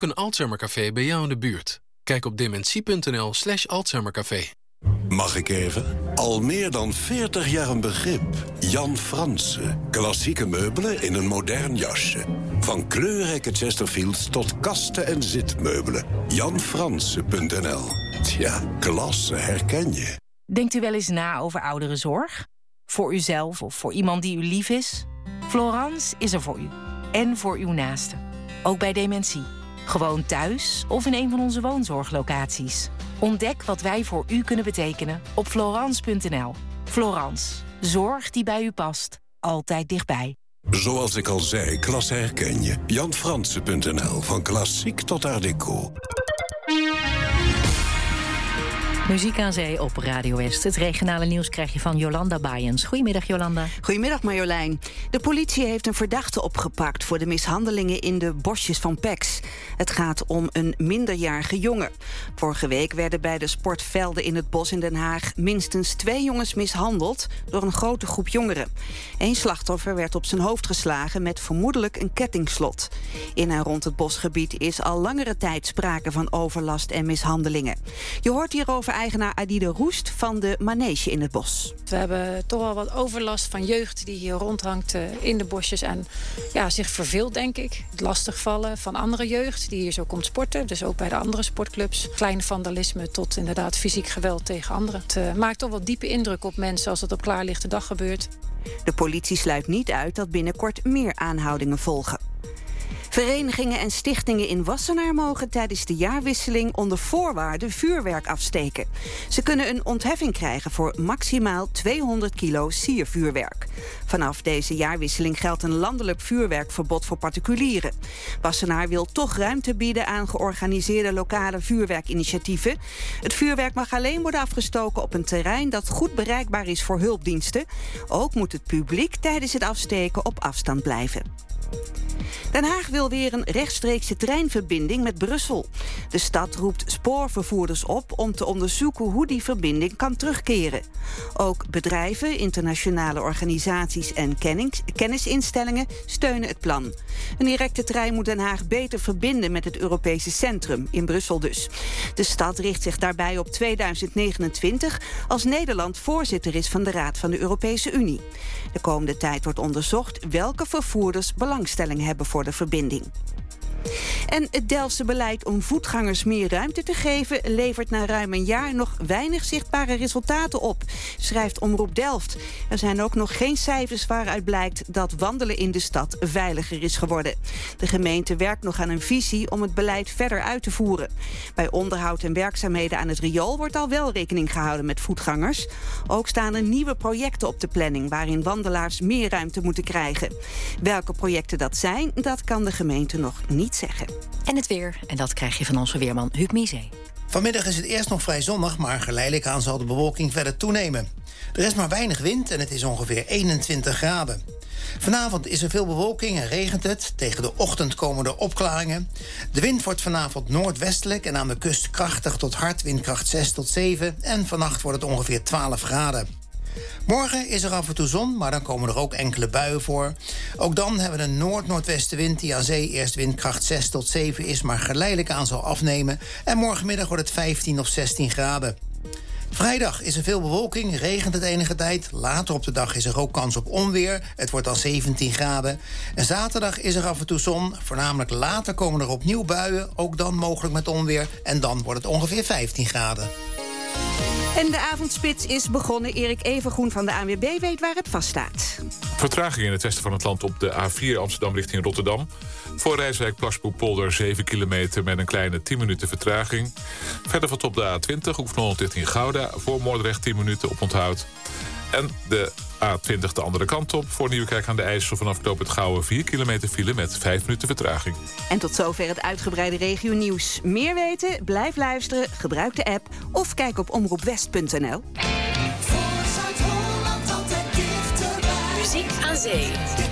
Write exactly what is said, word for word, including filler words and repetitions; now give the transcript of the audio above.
een Alzheimercafé bij jou in de buurt. Kijk op dementie.nl slash Alzheimercafé. Mag ik even? Al meer dan veertig jaar een begrip. Jan Fransen. Klassieke meubelen in een modern jasje. Van kleurrijke Chesterfields tot kasten en zitmeubelen. jan fransen punt n l. Tja, klasse herken je. Denkt u wel eens na over ouderenzorg? Voor uzelf of voor iemand die u lief is? Florence is er voor u. En voor uw naasten. Ook bij dementie. Gewoon thuis of in een van onze woonzorglocaties. Ontdek wat wij voor u kunnen betekenen op florence punt n l. Florence. Zorg die bij u past. Altijd dichtbij. Zoals ik al zei, klasse herken je. jan fransen punt n l. Van klassiek tot art deco. Muziek aan zee op Radio West. Het regionale nieuws krijg je van Jolanda Bayens. Goedemiddag, Jolanda. Goedemiddag, Marjolein. De politie heeft een verdachte opgepakt voor de mishandelingen in de bosjes van Pex. Het gaat om een minderjarige jongen. Vorige week werden bij de sportvelden in het bos in Den Haag minstens twee jongens mishandeld door een grote groep jongeren. Eén slachtoffer werd op zijn hoofd geslagen met vermoedelijk een kettingslot. In en rond het bosgebied is al langere tijd sprake van overlast en mishandelingen. Je hoort hierover eigenaar Adide Roest van de manege in het bos. We hebben toch wel wat overlast van jeugd die hier rondhangt uh, in de bosjes en ja, zich verveelt, denk ik. Het lastigvallen van andere jeugd die hier zo komt sporten. Dus ook bij de andere sportclubs. Klein vandalisme tot inderdaad fysiek geweld tegen anderen. Het uh, maakt toch wel diepe indruk op mensen als het op klaarlichte dag gebeurt. De politie sluit niet uit dat binnenkort meer aanhoudingen volgen. Verenigingen en stichtingen in Wassenaar mogen tijdens de jaarwisseling onder voorwaarden vuurwerk afsteken. Ze kunnen een ontheffing krijgen voor maximaal tweehonderd kilo siervuurwerk. Vanaf deze jaarwisseling geldt een landelijk vuurwerkverbod voor particulieren. Wassenaar wil toch ruimte bieden aan georganiseerde lokale vuurwerkinitiatieven. Het vuurwerk mag alleen worden afgestoken op een terrein dat goed bereikbaar is voor hulpdiensten. Ook moet het publiek tijdens het afsteken op afstand blijven. Den Haag wil weer een rechtstreekse treinverbinding met Brussel. De stad roept spoorvervoerders op om te onderzoeken hoe die verbinding kan terugkeren. Ook bedrijven, internationale organisaties en kennings- kennisinstellingen steunen het plan. Een directe trein moet Den Haag beter verbinden met het Europese centrum, in Brussel dus. De stad richt zich daarbij op tweeduizend negenentwintig als Nederland voorzitter is van de Raad van de Europese Unie. De komende tijd wordt onderzocht welke vervoerders belangstelling hebben voor de verbinding. En het Delftse beleid om voetgangers meer ruimte te geven levert na ruim een jaar nog weinig zichtbare resultaten op, schrijft Omroep Delft. Er zijn ook nog geen cijfers waaruit blijkt dat wandelen in de stad veiliger is geworden. De gemeente werkt nog aan een visie om het beleid verder uit te voeren. Bij onderhoud en werkzaamheden aan het riool wordt al wel rekening gehouden met voetgangers. Ook staan er nieuwe projecten op de planning waarin wandelaars meer ruimte moeten krijgen. Welke projecten dat zijn, dat kan de gemeente nog niet zeggen. En het weer, en dat krijg je van onze weerman Huub Miezee. Vanmiddag is het eerst nog vrij zonnig, maar geleidelijk aan zal de bewolking verder toenemen. Er is maar weinig wind en het is ongeveer eenentwintig graden. Vanavond is er veel bewolking en regent het. Tegen de ochtend komen er opklaringen. De wind wordt vanavond noordwestelijk en aan de kust krachtig tot hard, windkracht zes tot zeven. En vannacht wordt het ongeveer twaalf graden. Morgen is er af en toe zon, maar dan komen er ook enkele buien voor. Ook dan hebben we een noord-noordwestenwind die aan zee eerst windkracht zes tot zeven is, maar geleidelijk aan zal afnemen. En morgenmiddag wordt het vijftien of zestien graden. Vrijdag is er veel bewolking, regent het enige tijd. Later op de dag is er ook kans op onweer. Het wordt dan zeventien graden. En zaterdag is er af en toe zon. Voornamelijk later komen er opnieuw buien, ook dan mogelijk met onweer. En dan wordt het ongeveer vijftien graden. En de avondspits is begonnen. Erik Evengroen van de A N W B weet waar het vaststaat. Vertraging in het westen van het land op de A vier Amsterdam richting Rotterdam. Voor Rijswijk Plasboekpolder zeven kilometer met een kleine tien minuten vertraging. Verder valt op de A twintig Hoek van Holland richting Gouda. Voor Moordrecht tien minuten op onthoud. En de A twintig de andere kant op. Voor Nieuwekerk aan de IJssel vanaf knoop het Gouwen vier kilometer file met vijf minuten vertraging. En tot zover het uitgebreide regionieuws. Meer weten? Blijf luisteren, gebruik de app of kijk op omroepwest punt n l. Voor Zuid-Holland altijd dichterbij. Muziek aan zee.